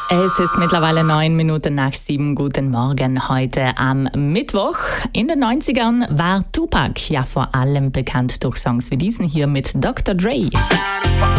Es ist mittlerweile 9 Minuten nach 7. Guten Morgen heute am Mittwoch. In den 90ern war Tupac ja vor allem bekannt durch Songs wie diesen hier mit Dr. Dre.